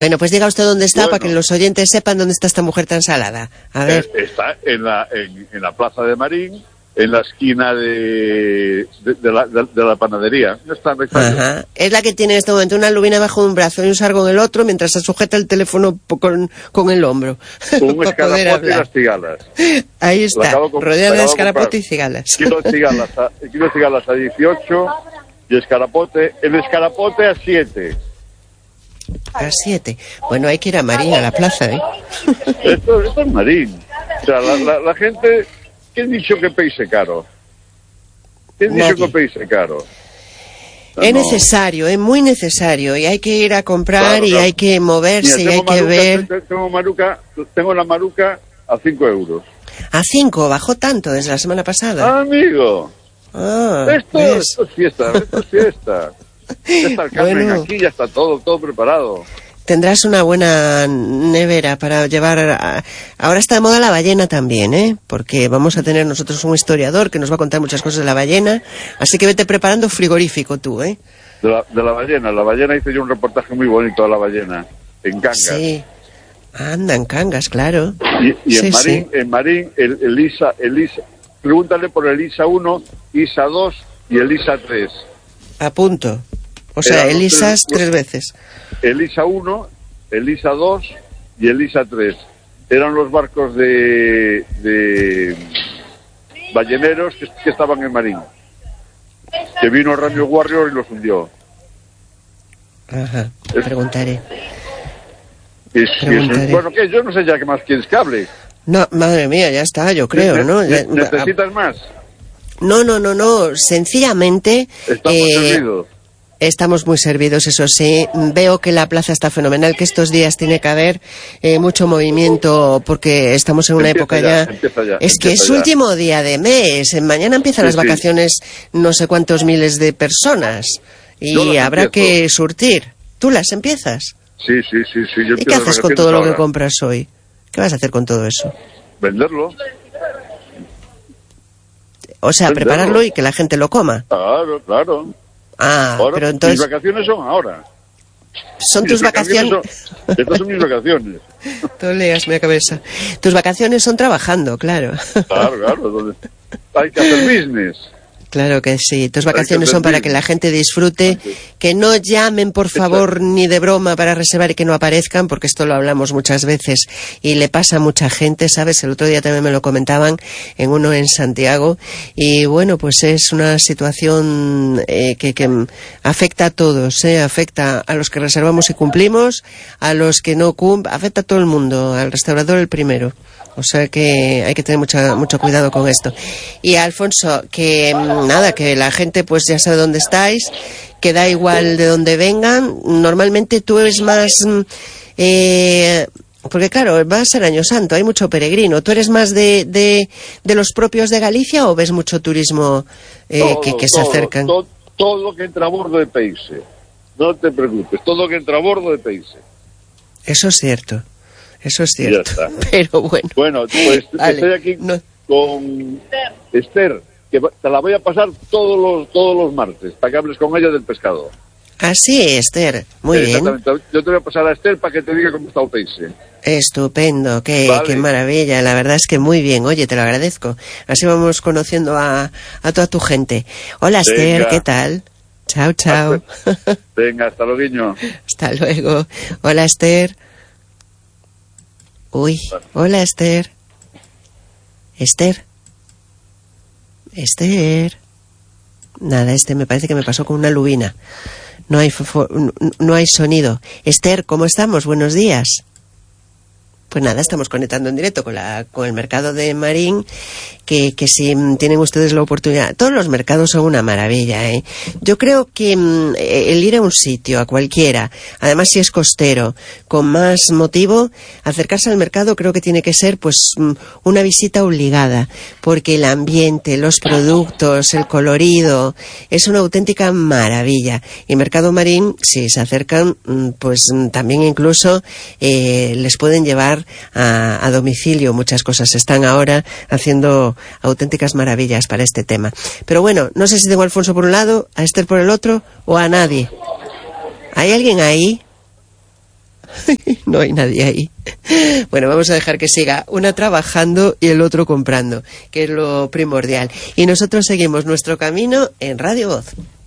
Bueno, pues diga usted dónde está, Bueno, para que los oyentes sepan dónde está esta mujer tan salada. A ver. Está en la plaza de Marín, en la esquina de la panadería. No está. Ajá. Es la que tiene en este momento una lubina bajo un brazo y un sargo en el otro, mientras se sujeta el teléfono con el hombro. Un escarapote y las cigalas. Ahí está, rodeada de escarapote y cigalas. Kilo de cigalas a 18 y el escarapote a 7. A 7. Bueno, hay que ir a Marín, a la plaza, ¿eh? Esto es Marín. O sea, la gente... ¿Quién ha dicho que peise caro? ¿Quién ha dicho que peise caro? Es necesario, es muy necesario, y hay que ir a comprar, claro. Y hay que moverse. Mira, y hay que ver... Tengo la maruca a 5 euros. ¿A 5? ¿Bajó tanto desde la semana pasada? Amigo. Esto es fiesta. Ya está el Carmen aquí, ya está todo preparado. Tendrás una buena nevera para llevar... Ahora está de moda la ballena también, ¿eh? Porque vamos a tener nosotros un historiador que nos va a contar muchas cosas de la ballena. Así que vete preparando frigorífico tú, ¿eh? De la ballena. La ballena hice yo un reportaje muy bonito de la ballena. En Cangas. Sí. Anda, en Cangas, claro. Y sí, en Marín, el ISA... Pregúntale por el ISA 1, ISA 2 y el ISA 3. A punto. O sea, el ISA 3 veces. El ISA 1, el ISA 2 y el ISA 3. Eran los barcos de balleneros que estaban en Marín. Que vino Ramiro Warrior y los hundió. Ajá, preguntaré. Bueno, ¿qué? Yo no sé ya qué más quieres que hable. No, madre mía, ya está, yo creo, ¿no? ¿Necesitas más? No. Sencillamente... Estamos servidos. Estamos muy servidos, eso sí. Veo que la plaza está fenomenal, que estos días tiene que haber mucho movimiento, porque estamos en una época ya... Es que es último día de mes. Mañana empiezan las vacaciones no sé cuántos miles de personas. Y habrá que surtir. ¿Tú las empiezas? Sí. ¿Y qué haces con todo lo que compras hoy? ¿Qué vas a hacer con todo eso? Venderlo. O sea, prepararlo y que la gente lo coma. Claro. Ahora, pero entonces... Mis vacaciones son ahora. ¿Son tus vacaciones? Estas son mis vacaciones. Tú leas mi cabeza. Tus vacaciones son trabajando, claro. Claro. Hay que hacer business. Claro que sí. Tus vacaciones son para que la gente disfrute, que no llamen, por favor, ni de broma para reservar y que no aparezcan, porque esto lo hablamos muchas veces y le pasa a mucha gente, ¿sabes? El otro día también me lo comentaban en uno en Santiago y bueno, pues es una situación que afecta a todos, afecta a los que reservamos y cumplimos, a los que no cumplen, afecta a todo el mundo, al restaurador el primero. O sea que hay que tener mucho cuidado con esto. Y Alfonso, que nada, que la gente pues ya sabe dónde estáis, que da igual de dónde vengan. Normalmente tú eres más... porque claro, va a ser Año Santo, hay mucho peregrino. ¿Tú eres más de los propios de Galicia o ves mucho turismo que se acercan? Todo lo que entra a bordo de Peise. No te preocupes, todo lo que entra a bordo de Peise. Eso es cierto. Pero bueno. Bueno, pues vale. Estoy aquí con Esther, que te la voy a pasar todos los martes, para que hables con ella del pescado. Así es, Esther. Muy bien. Yo te voy a pasar a Esther para que te diga cómo está el Peise. Estupendo, qué maravilla. La verdad es que muy bien. Oye, te lo agradezco. Así vamos conociendo a toda tu gente. Hola, Esther, ¿qué tal? Chao. Venga, hasta luego, guiño. Hasta luego. Hola, Esther. Uy, hola Esther. Esther. Nada, me parece que me pasó con una lubina. No hay sonido. Esther, ¿cómo estamos? Buenos días. Pues nada, estamos conectando en directo con el mercado de Marín, que si tienen ustedes la oportunidad, todos los mercados son una maravilla, ¿eh? Yo creo que el ir a un sitio, a cualquiera, además si es costero, con más motivo, acercarse al mercado creo que tiene que ser pues una visita obligada, porque el ambiente, los productos, el colorido, es una auténtica maravilla. Y Mercado Marín, si se acercan, pues también incluso les pueden llevar a domicilio muchas cosas. Están ahora haciendo auténticas maravillas para este tema. Pero bueno, no sé si tengo a Alfonso por un lado, a Esther por el otro o a nadie. ¿Hay alguien ahí? No hay nadie ahí. Bueno, vamos a dejar que siga una trabajando y el otro comprando, que es lo primordial. Y nosotros seguimos nuestro camino en Radio Voz.